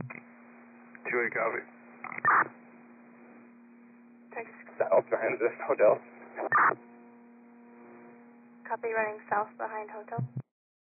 2-8 copy. Texas. South behind the hotel. Copy, running south behind hotel.